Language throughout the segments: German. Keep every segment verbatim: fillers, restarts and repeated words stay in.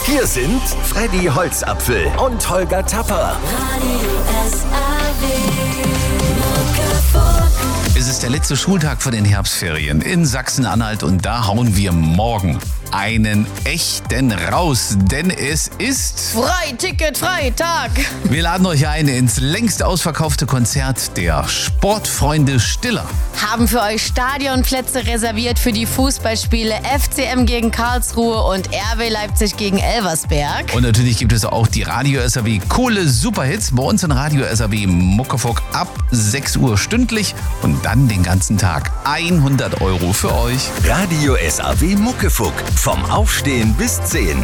Hier sind Freddy Holzapfel und Holger Tapper. Radio S A W Muckefuck. Es ist der letzte Schultag vor den Herbstferien in Sachsen-Anhalt und da hauen wir morgen einen echten raus, denn es ist Freiticket, Freitag. Wir laden euch ein ins längst ausverkaufte Konzert der Sportfreunde Stiller. Haben für euch Stadionplätze reserviert für die Fußballspiele F C M gegen Karlsruhe und R W Leipzig gegen Elversberg. Und natürlich gibt es auch die Radio S A W Kohle Superhits bei uns in Radio S A W Muckefuck ab sechs Uhr stündlich und dann den ganzen Tag hundert Euro für euch. Radio S A W Muckefuck. Vom Aufstehen bis zehn.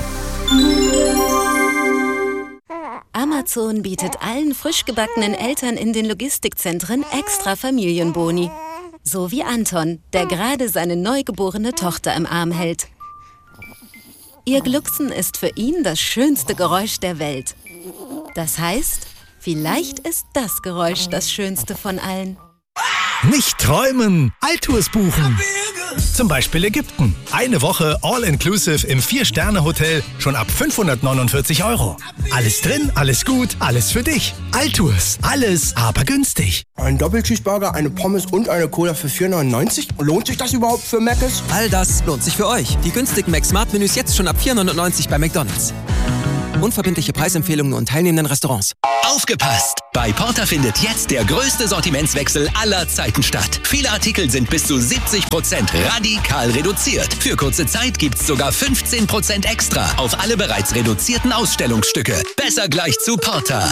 Amazon bietet allen frisch gebackenen Eltern in den Logistikzentren extra Familienboni. So wie Anton, der gerade seine neugeborene Tochter im Arm hält. Ihr Glucksen ist für ihn das schönste Geräusch der Welt. Das heißt, vielleicht ist das Geräusch das schönste von allen. Nicht träumen, Alltours buchen. Zum Beispiel Ägypten. Eine Woche All-Inclusive im vier-Sterne-Hotel schon ab fünfhundertneunundvierzig Euro. Alles drin, alles gut, alles für dich. Alltours, alles aber günstig. Ein Doppelcheeseburger, eine Pommes und eine Cola für vier neunundneunzig? Lohnt sich das überhaupt für Mc's? All das lohnt sich für euch. Die günstigen Mac-Smart-Menüs jetzt schon ab vier neunundneunzig bei McDonald's. Unverbindliche Preisempfehlungen nur in teilnehmenden Restaurants. Aufgepasst! Bei Porter findet jetzt der größte Sortimentswechsel aller Zeiten statt. Viele Artikel sind bis zu siebzig Prozent radikal reduziert. Für kurze Zeit gibt's sogar fünfzehn Prozent extra auf alle bereits reduzierten Ausstellungsstücke. Besser gleich zu Porter.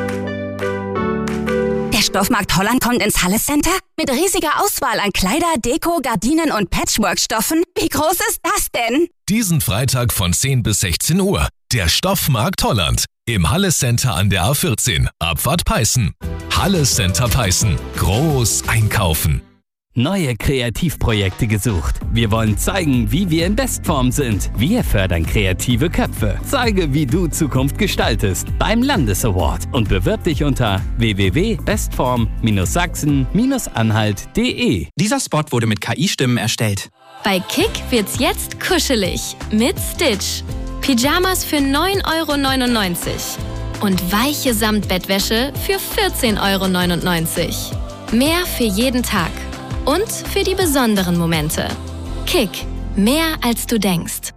Der Stoffmarkt Holland kommt ins Halle Center mit riesiger Auswahl an Kleider, Deko, Gardinen und Patchwork-Stoffen. Wie groß ist das denn? Diesen Freitag von zehn bis sechzehn Uhr. Der Stoffmarkt Holland im Halle Center an der A vierzehn, Abfahrt Peißen. Halle Center Peißen. Groß einkaufen. Neue Kreativprojekte gesucht. Wir wollen zeigen, wie wir in Bestform sind. Wir fördern kreative Köpfe. Zeige, wie du Zukunft gestaltest beim Landesaward und bewirb dich unter w w w punkt bestform sachsen anhalt punkt de. Dieser Spot wurde mit K I-Stimmen erstellt. Bei Kick wird's jetzt kuschelig mit Stitch. Pyjamas für neun Euro neunundneunzig und weiche Samtbettwäsche für vierzehn Euro neunundneunzig. Mehr für jeden Tag und für die besonderen Momente. Kick, mehr als du denkst.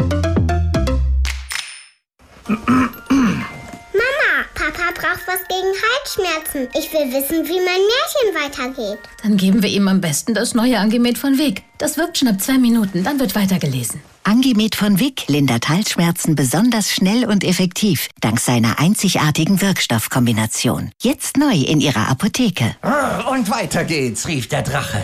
Mama, Papa braucht was gegen Halsschmerzen. Ich will wissen, wie mein Märchen weitergeht. Dann geben wir ihm am besten das neue Angemet von Wick. Das wirkt schon ab zwei Minuten, dann wird weitergelesen. Angemet von Wick lindert Halsschmerzen besonders schnell und effektiv, dank seiner einzigartigen Wirkstoffkombination. Jetzt neu in Ihrer Apotheke. Und weiter geht's, rief der Drache.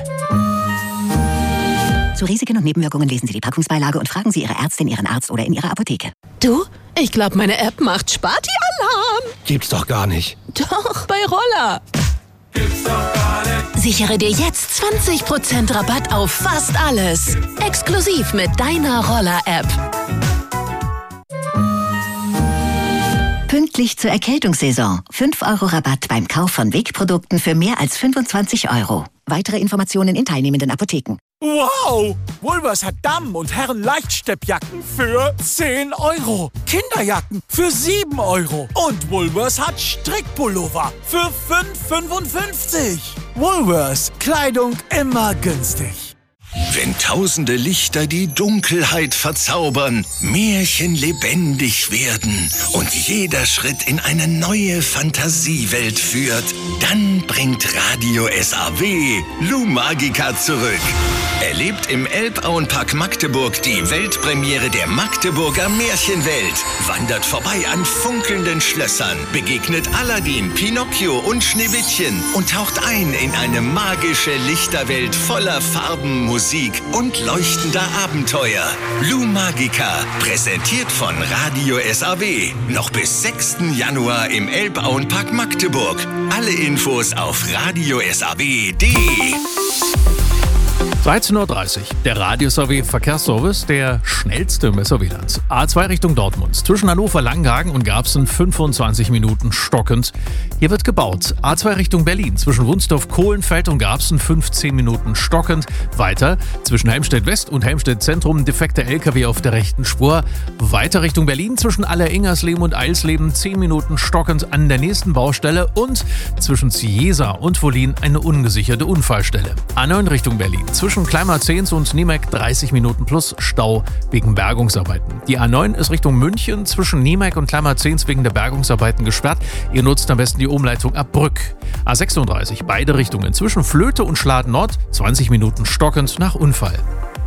Zu Risiken und Nebenwirkungen lesen Sie die Packungsbeilage und fragen Sie Ihre Ärztin, Ihren Arzt oder in Ihrer Apotheke. Du, ich glaube, meine App macht Sparti-Alarm. Gibt's doch gar nicht. Doch, bei Roller. Gibt's doch gar nicht. Sichere dir jetzt zwanzig Prozent Rabatt auf fast alles. Exklusiv mit deiner Roller-App. Pünktlich zur Erkältungssaison. fünf Euro Rabatt beim Kauf von Wick-Produkten für mehr als fünfundzwanzig Euro. Weitere Informationen in teilnehmenden Apotheken. Wow! Woolworths hat Damen- und Herren-Leichtsteppjacken für zehn Euro. Kinderjacken für sieben Euro. Und Woolworths hat Strickpullover für fünf fünfundfünfzig. Woolworths. Kleidung immer günstig. Wenn tausende Lichter die Dunkelheit verzaubern, Märchen lebendig werden und jeder Schritt in eine neue Fantasiewelt führt, dann bringt Radio S A W Lou Magica zurück. Erlebt im Elbauenpark Magdeburg die Weltpremiere der Magdeburger Märchenwelt. Wandert vorbei an funkelnden Schlössern, begegnet Aladdin, Pinocchio und Schneewittchen und taucht ein in eine magische Lichterwelt voller Farben, Musik und leuchtender Abenteuer. Lou Magica, präsentiert von Radio S A W. Noch bis sechsten Januar im Elbauenpark Magdeburg. Alle Infos auf radio s a w punkt de. dreizehn Uhr dreißig. Der Radio-S A W Verkehrsservice, der schnellste im S A W-Land. A zwei Richtung Dortmund. Zwischen Hannover, Langenhagen und Garbsen fünfundzwanzig Minuten stockend. Hier wird gebaut. A zwei Richtung Berlin. Zwischen Wunsdorf, Kohlenfeld und Garbsen fünfzehn Minuten stockend. Weiter zwischen Helmstedt West und Helmstedt Zentrum defekter L K W auf der rechten Spur. Weiter Richtung Berlin. Zwischen Aller-Ingersleben und Eilsleben zehn Minuten stockend an der nächsten Baustelle. Und zwischen Ciesa und Wollin eine ungesicherte Unfallstelle. A neun Richtung Berlin. Zwischen Kleinmarzens und Niemek dreißig Minuten plus Stau wegen Bergungsarbeiten. Die A neun ist Richtung München zwischen Niemek und Kleinmarzens wegen der Bergungsarbeiten gesperrt. Ihr nutzt am besten die Umleitung ab Brück. A sechsunddreißig, beide Richtungen zwischen Flöte und Schladen Nord, zwanzig Minuten stockend nach Unfall.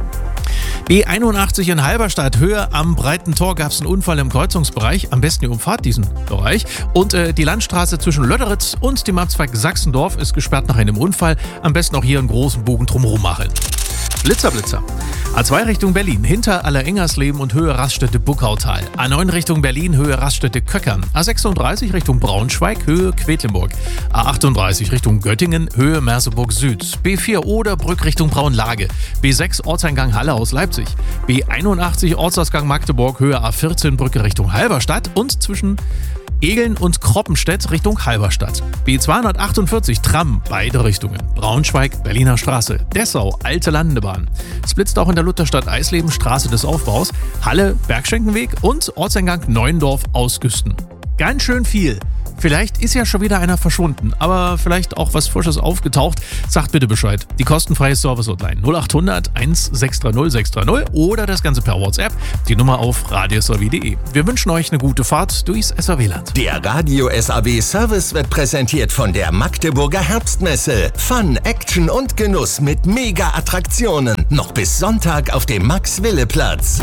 B einundachtzig in Halberstadt, Höhe am Breiten Tor gab es einen Unfall im Kreuzungsbereich. Am besten ihr umfahrt diesen Bereich. Und äh, die Landstraße zwischen Löderitz und dem Abzweig Sachsendorf ist gesperrt nach einem Unfall. Am besten auch hier einen großen Bogen drumherum machen. Blitzer, Blitzer. A zwei Richtung Berlin, hinter Aller-Ingersleben und Höhe Raststätte Buckautal. A neun Richtung Berlin, Höhe Raststätte Köckern. A sechsunddreißig Richtung Braunschweig, Höhe Quedlinburg. A achtunddreißig Richtung Göttingen, Höhe Merseburg Süd. B vier Oderbrück Richtung Braunlage. B sechs Ortseingang Halle aus Leipzig. B einundachtzig Ortsausgang Magdeburg, Höhe A vierzehn Brücke Richtung Halberstadt und zwischen Egeln und Kroppenstedt Richtung Halberstadt. B zweihundertachtundvierzig Tram, beide Richtungen. Braunschweig, Berliner Straße. Dessau, Alte Landebahn. Es blitzt auch in der Lutherstadt Eisleben, Straße des Aufbaus. Halle, Bergschenkenweg und Ortseingang Neuendorf aus Güsten. Ganz schön viel. Vielleicht ist ja schon wieder einer verschwunden, aber vielleicht auch was Frisches aufgetaucht. Sagt bitte Bescheid. Die kostenfreie Service-Hotline null acht hundert eins sechs drei null sechs drei null oder das Ganze per WhatsApp. Die Nummer auf radio s a w punkt de. Wir wünschen euch eine gute Fahrt durchs S A W-Land. Der Radio-S A W-Service wird präsentiert von der Magdeburger Herbstmesse. Fun, Action und Genuss mit Mega-Attraktionen. Noch bis Sonntag auf dem Max-Wille-Platz.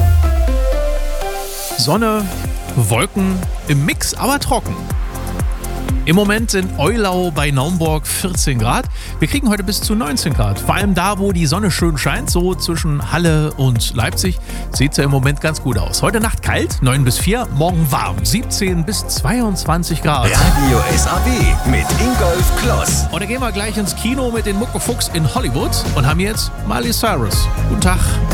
Sonne, Wolken, im Mix, aber trocken. Im Moment in Eulau bei Naumburg vierzehn Grad. Wir kriegen heute bis zu neunzehn Grad. Vor allem da, wo die Sonne schön scheint, so zwischen Halle und Leipzig, sieht es ja im Moment ganz gut aus. Heute Nacht kalt, neun bis vier, morgen warm, siebzehn bis zweiundzwanzig Grad. Radio S A W mit Ingolf Kloss. Und dann gehen wir gleich ins Kino mit den Muckefuchs in Hollywood und haben jetzt Miley Cyrus. Guten Tag.